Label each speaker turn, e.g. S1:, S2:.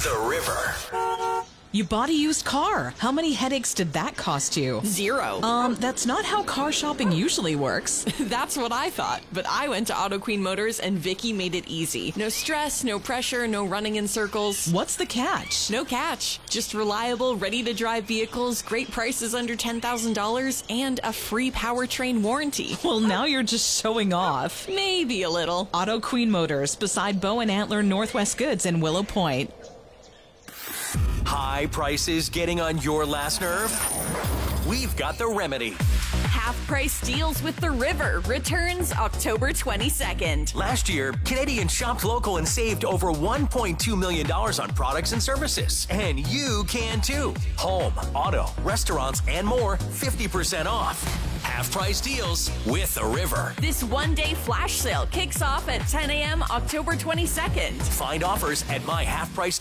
S1: The River.
S2: You bought a used car. How many headaches did that cost you?
S3: 0.
S2: That's not how car shopping usually works.
S3: That's what I thought. But I went to Auto Queen Motors and Vicky made it easy. No stress, no pressure, no running in circles.
S2: What's the catch?
S3: No catch. Just reliable, ready-to-drive vehicles, great prices under $10,000, and a free powertrain warranty.
S2: Well, now you're just showing off.
S3: Maybe a little.
S2: Auto Queen Motors, beside Bow and Antler Northwest Goods in Willow Point.
S1: High prices getting on your last nerve? We've got the remedy.
S3: Half-price deals with The River returns October 22nd.
S1: Last year, Canadians shopped local and saved over $1.2 million on products and services. And you can too. Home, auto, restaurants, and more, 50% off. Half-price deals with The River.
S3: This one-day flash sale kicks off at 10 a.m. October 22nd.
S1: Find offers at myhalfprice